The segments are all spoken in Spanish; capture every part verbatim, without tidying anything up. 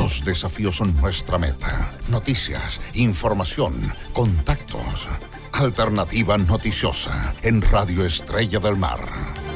Los desafíos son nuestra meta. Noticias, información, contactos. Alternativa Noticiosa en Radio Estrella del Mar.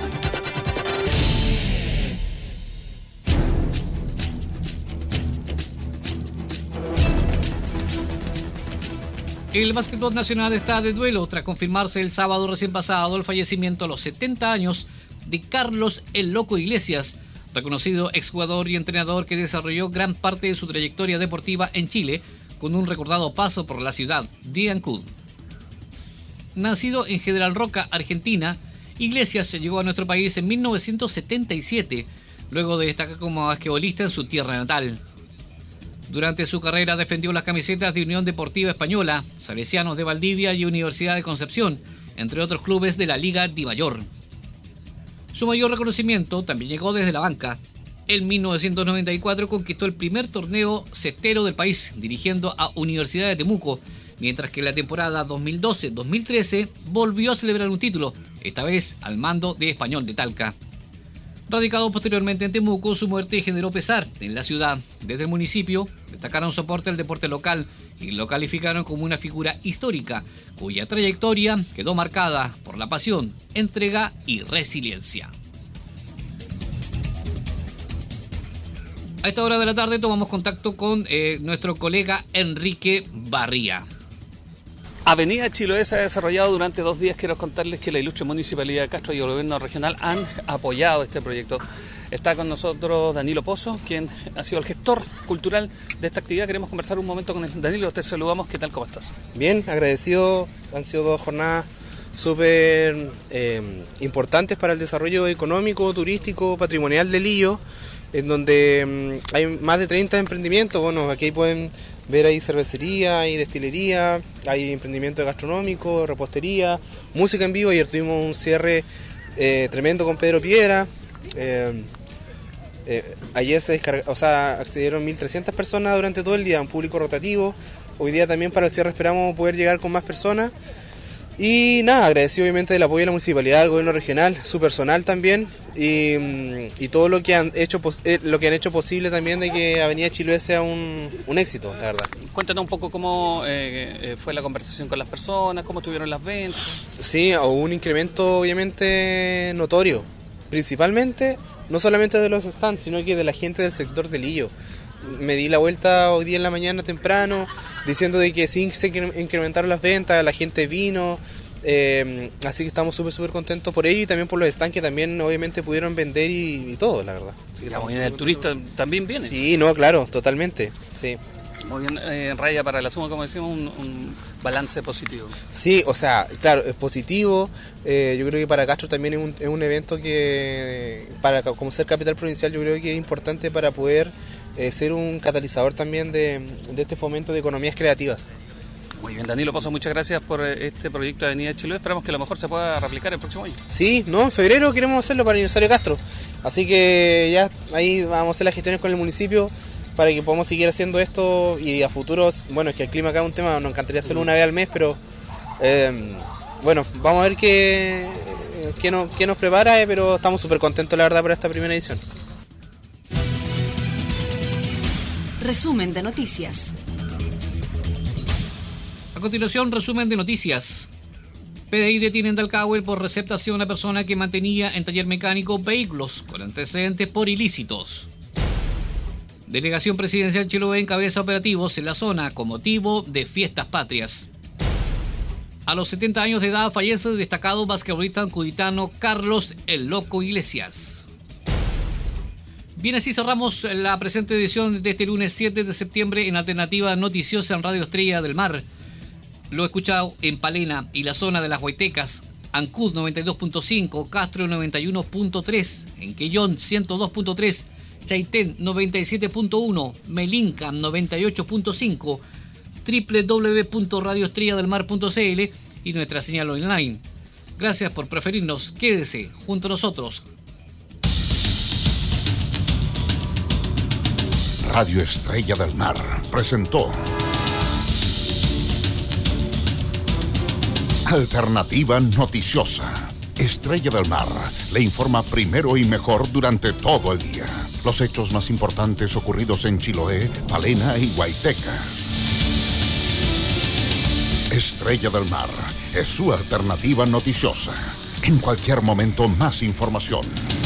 El básquetbol nacional está de duelo tras confirmarse el sábado recién pasado el fallecimiento a los setenta años de Carlos El Loco Iglesias, reconocido exjugador y entrenador que desarrolló gran parte de su trayectoria deportiva en Chile, con un recordado paso por la ciudad de Ancud. Nacido en General Roca, Argentina, Iglesias llegó a nuestro país en mil novecientos setenta y siete, luego de destacar como basquetbolista en su tierra natal. Durante su carrera defendió las camisetas de Unión Deportiva Española, Salesianos de Valdivia y Universidad de Concepción, entre otros clubes de la Liga Dimayor. Su mayor reconocimiento también llegó desde la banca. En mil novecientos noventa y cuatro conquistó el primer torneo cestero del país, dirigiendo a Universidad de Temuco, mientras que en la temporada dos mil doce dos mil trece volvió a celebrar un título, esta vez al mando de Español de Talca. Radicado posteriormente en Temuco, su muerte generó pesar en la ciudad. Desde el municipio destacaron soporte al deporte local y lo calificaron como una figura histórica, cuya trayectoria quedó marcada por la pasión, entrega y resiliencia. A esta hora de la tarde tomamos contacto con eh, nuestro colega Enrique Barría. Avenida Chiloé se ha desarrollado durante dos días. Quiero contarles que la ilustre Municipalidad de Castro y el Gobierno Regional han apoyado este proyecto. Está con nosotros Danilo Pozo, quien ha sido el gestor cultural de esta actividad. Queremos conversar un momento con él. Danilo, te saludamos. ¿Qué tal? ¿Cómo estás? Bien, agradecido. Han sido dos jornadas súper eh, importantes para el desarrollo económico, turístico, patrimonial de Lillo, en donde eh, hay más de treinta emprendimientos. Bueno, aquí pueden ver ahí cervecería, hay destilería, hay emprendimiento gastronómico, repostería, música en vivo. Ayer tuvimos un cierre eh, tremendo con Pedro Piedra. Eh, eh, ayer se descarga, o sea, accedieron mil trescientas personas durante todo el día, un público rotativo. Hoy día también para el cierre esperamos poder llegar con más personas. Y nada, agradecido obviamente del apoyo de la municipalidad, del gobierno regional, su personal también, y, y todo lo que han hecho eh, lo que han hecho posible también de que Avenida Chiloé sea un, un éxito, la verdad. Cuéntanos un poco cómo eh, fue la conversación con las personas, cómo estuvieron las ventas. Sí, hubo un incremento obviamente notorio, principalmente no solamente de los stands, sino que de la gente del sector de Lillo. Me di la vuelta hoy día en la mañana temprano, diciendo de que sí se incrementaron las ventas, la gente vino, eh, así que estamos súper súper contentos por ello y también por los stands que también obviamente pudieron vender y, y todo, la verdad. Sí, ya, muy bien, el turista también viene. Sí, no, claro, totalmente, sí. Muy bien, eh, raya para la suma, como decimos, un, un balance positivo. Sí, o sea, claro, es positivo. Eh, yo creo que para Castro también es un, es un evento que, para como ser capital provincial, yo creo que es importante para poder Eh, ser un catalizador también de, de este fomento de economías creativas. Muy bien, Danilo Pozo, muchas gracias por este proyecto de Avenida Chiloé. Esperamos que a lo mejor se pueda replicar el próximo año. Sí, no, en febrero queremos hacerlo para el aniversario de Castro. Así que ya ahí vamos a hacer las gestiones con el municipio para que podamos seguir haciendo esto y a futuros. Bueno, es que el clima acá es un tema, nos encantaría hacerlo una vez al mes, pero eh, bueno, vamos a ver qué, qué, nos, qué nos prepara, eh, pero estamos súper contentos la verdad por esta primera edición. Resumen de noticias. A continuación, resumen de noticias. P D I detiene en Talcahuel por receptación a persona que mantenía en taller mecánico vehículos con antecedentes por ilícitos. Delegación Presidencial Chiloé encabeza operativos en la zona con motivo de fiestas patrias. A los setenta años de edad fallece el destacado basquetbolista ancuditano Carlos El Loco Iglesias. Bien, así cerramos la presente edición de este lunes siete de septiembre en Alternativa Noticiosa en Radio Estrella del Mar. Lo he escuchado en Palena y la zona de las Huaytecas, Ancud noventa y dos punto cinco, Castro noventa y uno punto tres, en Quellón ciento dos punto tres, Chaitén noventa y siete punto uno, Melinca noventa y ocho punto cinco, doble u doble u doble u punto radio estrella del mar punto c l y nuestra señal online. Gracias por preferirnos, quédese junto a nosotros. Radio Estrella del Mar presentó Alternativa Noticiosa. Estrella del Mar le informa primero y mejor durante todo el día. Los hechos más importantes ocurridos en Chiloé, Palena y Guaytecas. Estrella del Mar es su alternativa noticiosa. En cualquier momento, más información.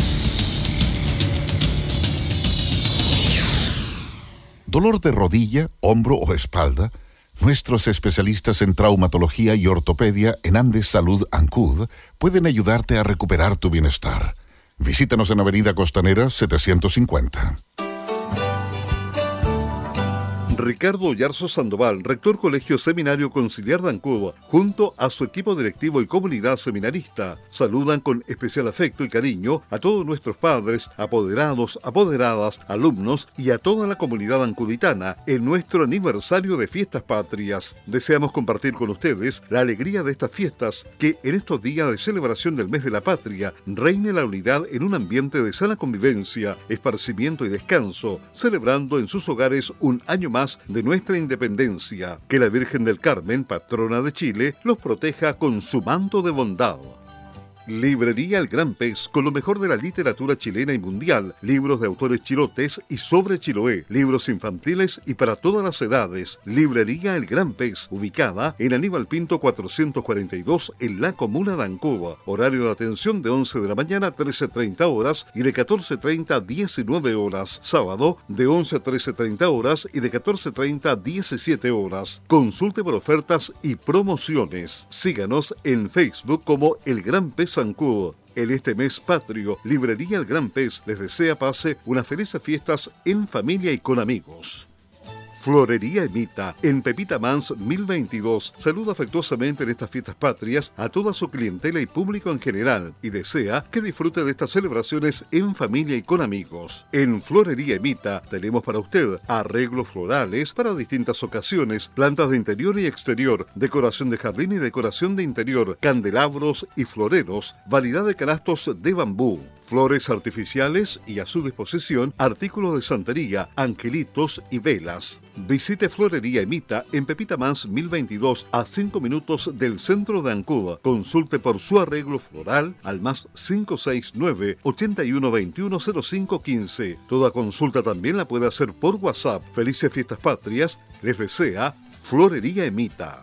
¿Dolor de rodilla, hombro o espalda? Nuestros especialistas en traumatología y ortopedia en Andes Salud Ancud pueden ayudarte a recuperar tu bienestar. Visítanos en Avenida Costanera setecientos cincuenta. Ricardo Oyarzo Sandoval, rector Colegio Seminario Conciliar de Ancud, junto a su equipo directivo y comunidad seminarista, saludan con especial afecto y cariño a todos nuestros padres, apoderados, apoderadas, alumnos y a toda la comunidad ancuditana en nuestro aniversario de Fiestas Patrias. Deseamos compartir con ustedes la alegría de estas fiestas, que en estos días de celebración del mes de la patria reine la unidad en un ambiente de sana convivencia, esparcimiento y descanso, celebrando en sus hogares un año más de nuestra independencia. Que la Virgen del Carmen, patrona de Chile, los proteja con su manto de bondad. Librería El Gran Pez, con lo mejor de la literatura chilena y mundial, libros de autores chilotes y sobre Chiloé, libros infantiles y para todas las edades. Librería El Gran Pez, ubicada en Aníbal Pinto cuatrocientos cuarenta y dos en la comuna de Ancud. Horario de atención de once de la mañana a trece treinta horas y de catorce treinta a diecinueve horas. Sábado de once a trece treinta horas y de catorce treinta a diecisiete horas. Consulte por ofertas y promociones. Síganos en Facebook como El Gran Pez Ancud. En este mes patrio, Librería El Gran Pez les desea pase unas felices fiestas en familia y con amigos. Florería Emita, en Pepita Mans mil veintidós, saluda afectuosamente en estas fiestas patrias a toda su clientela y público en general y desea que disfrute de estas celebraciones en familia y con amigos. En Florería Emita tenemos para usted arreglos florales para distintas ocasiones, plantas de interior y exterior, decoración de jardín y decoración de interior, candelabros y floreros, variedad de canastos de bambú, flores artificiales y a su disposición artículos de santería, angelitos y velas. Visite Florería Emita en Pepita Mans mil veintidós, a cinco minutos del centro de Ancud. Consulte por su arreglo floral al más cinco seis nueve, ochenta y uno veintiuno cero cinco quince. Toda consulta también la puede hacer por WhatsApp. Felices Fiestas Patrias les desea Florería Emita.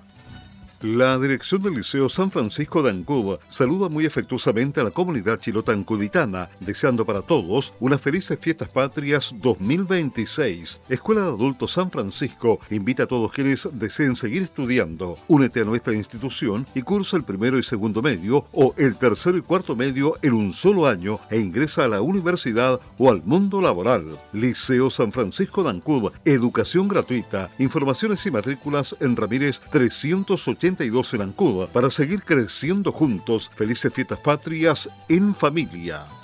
La dirección del Liceo San Francisco de Ancud saluda muy afectuosamente a la comunidad chilota ancuditana, deseando para todos unas felices Fiestas Patrias dos mil veintiséis. Escuela de Adultos San Francisco invita a todos quienes deseen seguir estudiando. Únete a nuestra institución y cursa el primero y segundo medio o el tercero y cuarto medio en un solo año e ingresa a la universidad o al mundo laboral. Liceo San Francisco de Ancud, educación gratuita. Informaciones y matrículas en Ramírez trescientos ochenta y dos en Ancud, para seguir creciendo juntos. Felices Fiestas Patrias en familia.